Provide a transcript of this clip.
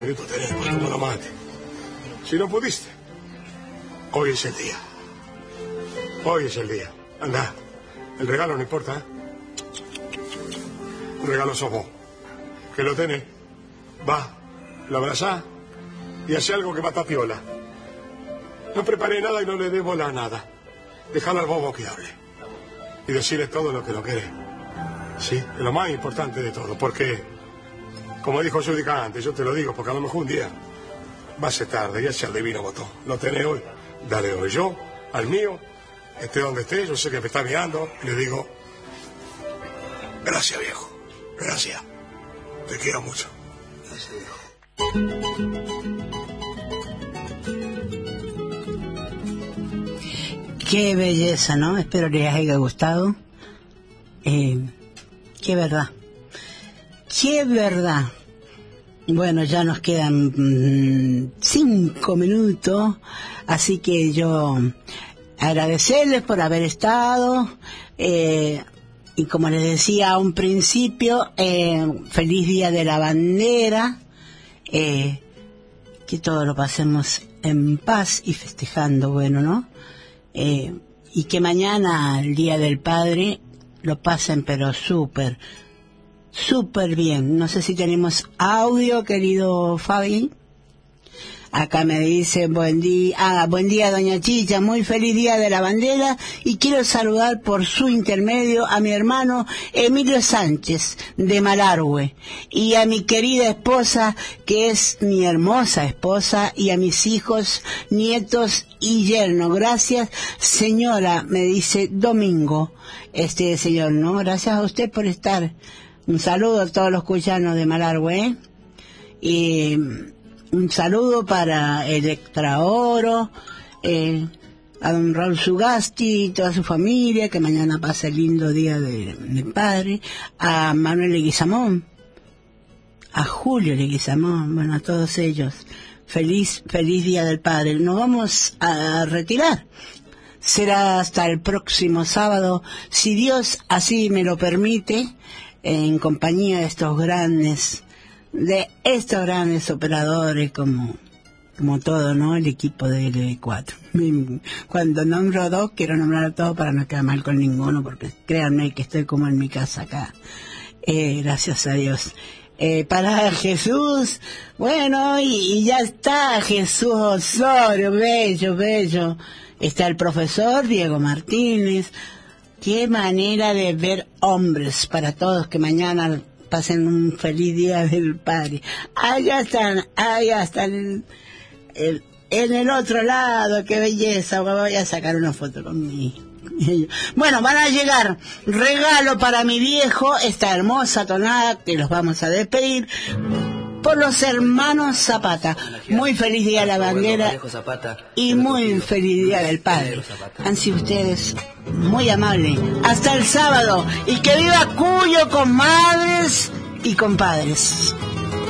Minuto tenés, pues como lo mate. Si no pudiste, hoy es el día. Hoy es el día. Anda, el regalo no importa, ¿eh? El regalo sos vos. Que lo tenés. Va, lo abrazás y hace algo que mata piola. No preparé nada y no le dé bola a nada. Dejalo al bobo que hable. Y decirle todo lo que no querés. Sí, es lo más importante de todo, porque... Como dijo Judica antes, yo te lo digo, porque a lo mejor un día va a ser tarde, ya sea el divino botón. Lo tenés hoy, dale hoy. Yo, al mío, esté donde esté, yo sé que me está mirando, y le digo, gracias viejo, gracias, te quiero mucho. Gracias viejo. Qué belleza, ¿no? Espero les haya gustado. Qué verdad. ¡Qué verdad! Bueno, ya nos quedan 5 minutos, así que yo agradecerles por haber estado, y como les decía a un principio, feliz Día de la Bandera, que todo lo pasemos en paz y festejando, bueno, ¿no? Y que mañana, el Día del Padre, lo pasen pero súper bien. No sé si tenemos audio, querido Fabi. Acá me dice buen día doña Chicha, muy feliz Día de la Bandera, y quiero saludar por su intermedio a mi hermano Emilio Sánchez de Malargüe, y a mi querida esposa, que es mi hermosa esposa, y a mis hijos, nietos y yerno. Gracias, señora, me dice Domingo, señor, ¿no? Gracias a usted por estar. Un saludo a todos los cuyanos de Malargüe, y un saludo para Electra Oro, a don Raúl Sugasti y toda su familia, que mañana pasa el lindo día de padre, a Manuel Leguizamón, a Julio Leguizamón, bueno, a todos ellos, feliz Día del Padre. Nos vamos a retirar. Será hasta el próximo sábado, si Dios así me lo permite, en compañía de estos grandes operadores como todo, ¿no? El equipo de LB4. Cuando nombro a dos, quiero nombrar a todos para no quedar mal con ninguno, porque créanme que estoy como en mi casa acá. Gracias a Dios. Para Jesús, bueno, y ya está Jesús Osorio, bello. Está el profesor Diego Martínez. Qué manera de ver hombres para todos, que mañana pasen un feliz Día del Padre. Allá están en el otro lado, qué belleza. Voy a sacar una foto con mi... Bueno, van a llegar regalo para mi viejo, esta hermosa tonada que los vamos a despedir, por los hermanos Zapata. Muy feliz Día de la Bandera y muy feliz Día del Padre. Han sido ustedes muy amables. Hasta el sábado, y que viva Cuyo, comadres y compadres.